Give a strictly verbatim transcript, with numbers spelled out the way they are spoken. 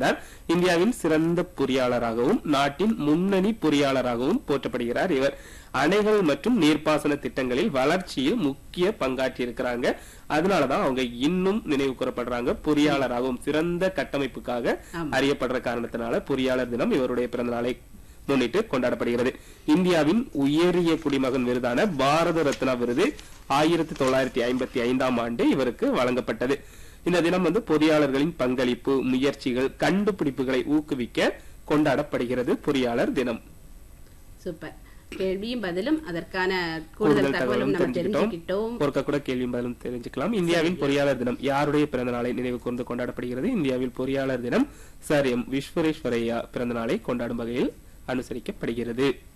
வந்தார். இந்தியாவின் சிறந்த பொறியாளராகவும் நாட்டின் முன்னணி பொறியாளராகவும் போற்றப்படுகிறார் இவர். அணைகள் மற்றும் நீர்ப்பாசன திட்டங்களில் வளர்ச்சியில் முக்கிய பங்காற்றி இருக்கிறாங்க. அதனாலதான் அவங்க இன்னும் நினைவு கூறப்படுறாங்க. பொறியாளராகவும் சிறந்த கட்டமைப்புக்காக அறியப்படுற காரணத்தினால பொறியாளர் தினம் இவருடைய பிறந்த நாளை முன்னிட்டு கொண்டாடப்படுகிறது. இந்தியாவின் உயரிய குடிமகன் விருதான பாரத ரத்னா விருது ஆயிரத்தி தொள்ளாயிரத்தி ஐம்பத்தி ஐந்தாம் ஆண்டு இவருக்கு வழங்கப்பட்டது. இந்த தினம் வந்து பொறியாளர்களின் பங்களிப்பு, முயற்சிகள், கண்டுபிடிப்புகளை ஊக்குவிக்க கொண்டாடப்படுகிறது பொறியாளர் தினம். சூப்பர். கேள்வியும் பதிலும் அதற்கான கூடுதல் தகவலும் நம்ம தெரிஞ்சுக்கிட்டோம். ஒருக்க கூட கேள்வியும் பதிலும் தெரிஞ்சுக்கலாம். இந்தியாவின் பொறியாளர் தினம் யாருடைய பிறந்த நாளை நினைவு கூர்ந்து கொண்டாடப்படுகிறது? இந்தியாவில் பொறியாளர் தினம் சர் எம் விஸ்வேஸ்வரய்யா பிறந்த நாளை கொண்டாடும் வகையில் அனுசரிக்கப்படுகிறது.